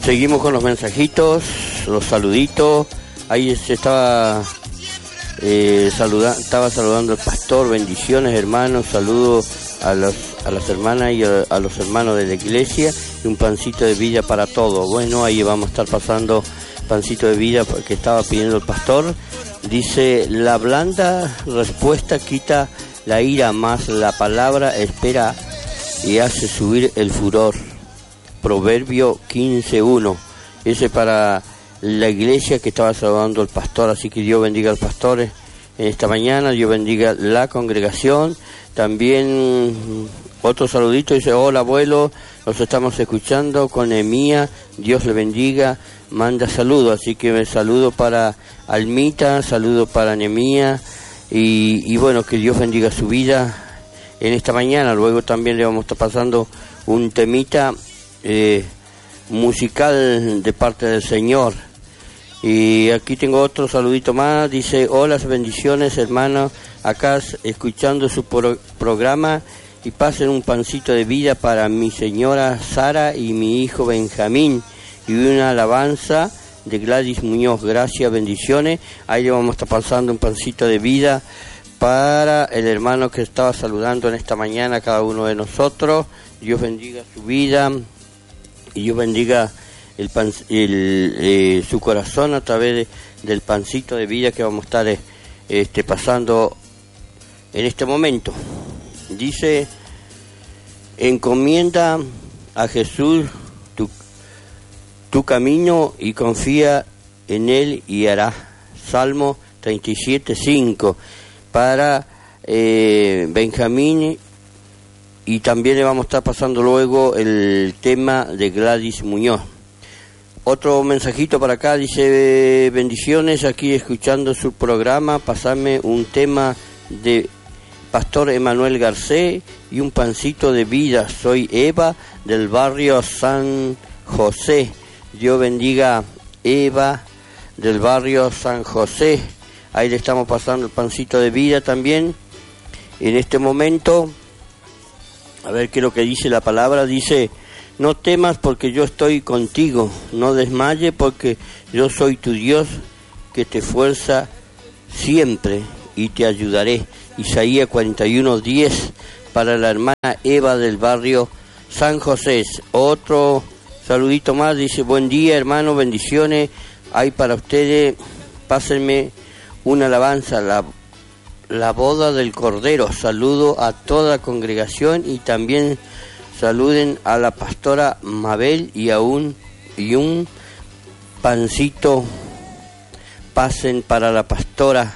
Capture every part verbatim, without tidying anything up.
Seguimos con los mensajitos, los saluditos. Ahí se estaba eh, saluda, estaba saludando el pastor. Bendiciones, hermanos. Saludos a los a las hermanas y a, a los hermanos de la iglesia, y un pancito de vida para todos. Bueno, ahí vamos a estar pasando pancito de vida que estaba pidiendo el pastor. Dice: la blanda respuesta quita la ira, más la palabra espera y hace subir el furor. Proverbio quince uno. Ese para la iglesia que estaba saludando el pastor. Así que Dios bendiga al pastor en esta mañana. Dios bendiga la congregación. También otro saludito, dice: hola abuelo, los estamos escuchando con Nehemías, Dios le bendiga, manda saludos. Así que me saludo para Almita, saludo para Nehemías, y, y bueno, que Dios bendiga su vida en esta mañana. Luego también le vamos a estar pasando un temita eh, musical de parte del Señor. Y aquí tengo otro saludito más. Dice: hola, bendiciones hermanos, acá escuchando su pro- programa, y pasen un pancito de vida para mi señora Sara y mi hijo Benjamín, y una alabanza de Gladys Muñoz. Gracias, bendiciones. Ahí le vamos a estar pasando un pancito de vida para el hermano que estaba saludando en esta mañana a cada uno de nosotros. Dios bendiga su vida y Dios bendiga el, pan, el eh, su corazón a través de, del pancito de vida que vamos a estar eh, este, pasando en este momento. Dice: encomienda a Jesús tu, tu camino y confía en Él y hará. Salmo treinta y siete cinco para eh, Benjamín. Y también le vamos a estar pasando luego el tema de Gladys Muñoz. Otro mensajito para acá, dice: bendiciones, aquí escuchando su programa, pasame un tema de Pastor Emanuel Garcés y un pancito de vida. Soy Eva del barrio San José. Dios bendiga Eva del barrio San José. Ahí le estamos pasando el pancito de vida también en este momento. A ver qué es lo que dice la palabra. Dice: no temas porque yo estoy contigo, no desmayes porque yo soy tu Dios que te fuerza siempre y te ayudaré. Isaías cuarenta y uno diez para la hermana Eva del barrio San José. Otro saludito más, dice: buen día hermano, bendiciones hay para ustedes, pásenme una alabanza, la, la boda del Cordero. Saludo a toda la congregación y también saluden a la pastora Mabel y a un, y un pancito pasen para la pastora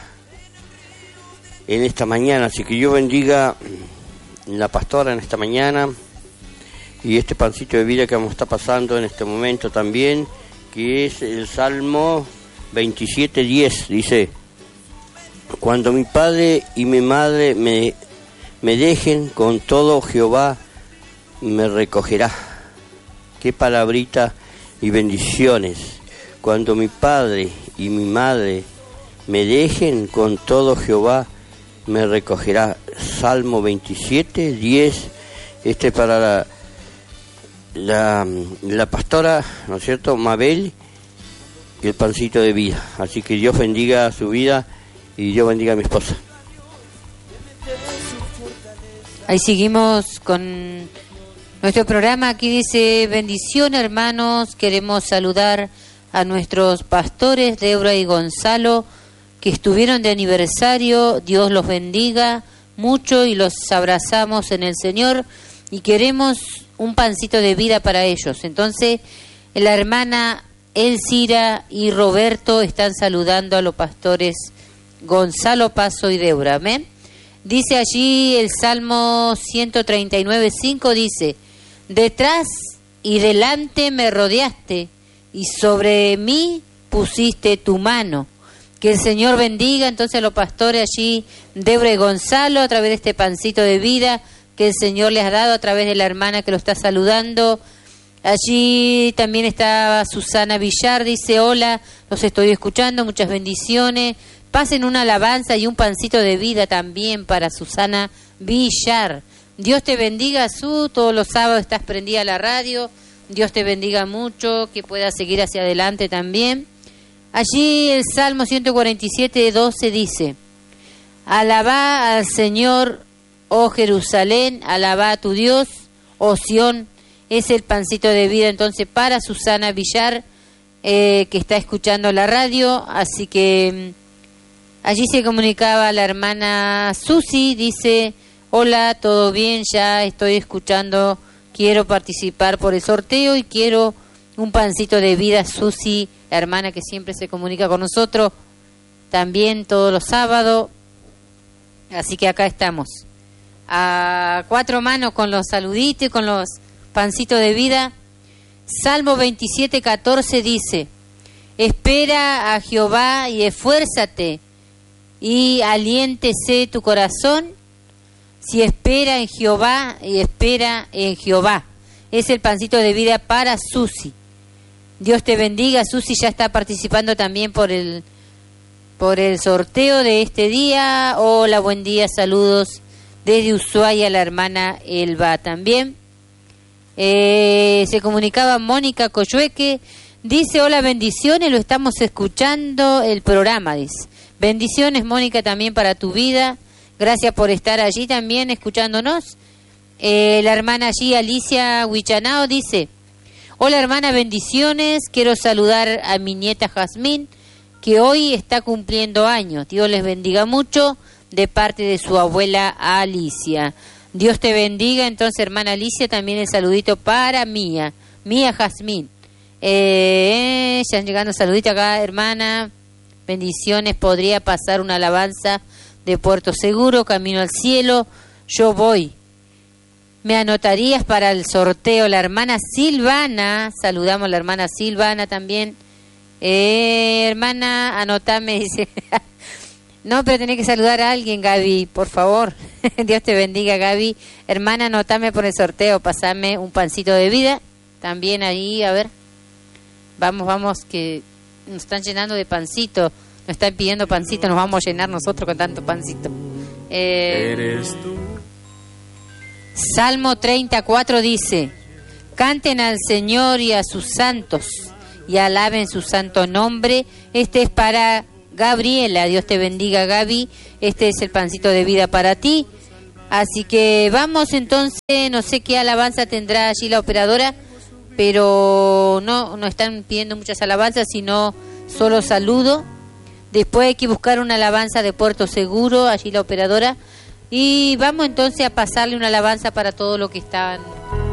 en esta mañana. Así que yo bendiga la pastora en esta mañana, y este pancito de vida que vamos a estar pasando en este momento también, que es el Salmo veintisiete diez. Dice: cuando mi padre y mi madre me, me dejen, con todo Jehová me recogerá. Qué palabrita y bendiciones. Cuando mi padre y mi madre me dejen, con todo Jehová me recogerá. Salmo veintisiete diez. Este para la, la, la pastora, ¿no es cierto?, Mabel, y el pancito de vida. Así que Dios bendiga su vida y Dios bendiga a mi esposa. Ahí seguimos con nuestro programa. Aquí dice: bendición hermanos, queremos saludar a nuestros pastores Débora y Gonzalo, que estuvieron de aniversario. Dios los bendiga mucho y los abrazamos en el Señor, y queremos un pancito de vida para ellos. Entonces la hermana Elcira y Roberto están saludando a los pastores Gonzalo, Paso y Débora. Amén. Dice allí el Salmo ciento treinta y nueve cinco, dice: detrás y delante me rodeaste y sobre mí pusiste tu mano. Que el Señor bendiga entonces a los pastores allí, Débora y Gonzalo, a través de este pancito de vida que el Señor les ha dado, a través de la hermana que lo está saludando. Allí también está Susana Villar, dice: hola, los estoy escuchando, muchas bendiciones. Pasen una alabanza y un pancito de vida también para Susana Villar. Dios te bendiga, Su, todos los sábados estás prendida a la radio. Dios te bendiga mucho, que puedas seguir hacia adelante también. Allí el Salmo ciento cuarenta y siete, doce dice: alabá al Señor, oh Jerusalén, alabá a tu Dios, oh Sión. Es el pancito de vida entonces para Susana Villar, eh, que está escuchando la radio. Así que allí se comunicaba la hermana Susi, dice: hola, todo bien, ya estoy escuchando, quiero participar por el sorteo y quiero un pancito de vida. Susi, la hermana que siempre se comunica con nosotros, también todos los sábados. Así que acá estamos, a cuatro manos con los saluditos y con los pancitos de vida. Salmo veintisiete, catorce dice: espera a Jehová y esfuérzate y aliéntese tu corazón. Si espera en Jehová y espera en Jehová. Es el pancito de vida para Susi. Dios te bendiga. Susi ya está participando también por el por el sorteo de este día. Hola, buen día, saludos desde Ushuaia, la hermana Elba también. Eh, se comunicaba Mónica Coyhueque, dice: hola, bendiciones, lo estamos escuchando el programa, dice. Bendiciones, Mónica, también para tu vida. Gracias por estar allí también escuchándonos. Eh, la hermana allí, Alicia Huichanao, dice: hola, hermana, bendiciones. Quiero saludar a mi nieta Jazmín, que hoy está cumpliendo años. Dios les bendiga mucho, de parte de su abuela Alicia. Dios te bendiga. Entonces, hermana Alicia, también el saludito para Mía, Mía Jazmín. Eh, ya han llegado saluditos acá, hermana. Bendiciones. Podría pasar una alabanza de Puerto Seguro, Camino al Cielo. Yo voy. ¿Me anotarías para el sorteo? La hermana Silvana. Saludamos a la hermana Silvana también. Eh, hermana, anotame, dice. No, pero tenés que saludar a alguien, Gaby, por favor. Dios te bendiga, Gaby. Hermana, anotame por el sorteo, pasame un pancito de vida. También ahí, a ver. Vamos, vamos, que nos están llenando de pancito. Nos están pidiendo pancito, nos vamos a llenar nosotros con tanto pancito. Eh, Eres tú. Salmo treinta y cuatro dice: canten al Señor y a sus santos, y alaben su santo nombre. Este es para Gabriela. Dios te bendiga, Gaby. Este es el pancito de vida para ti. Así que vamos entonces. No sé qué alabanza tendrá allí la operadora, pero no, no están pidiendo muchas alabanzas, sino solo saludo. Después hay que buscar una alabanza de Puerto Seguro, allí la operadora. Y vamos entonces a pasarle una alabanza para todo lo que están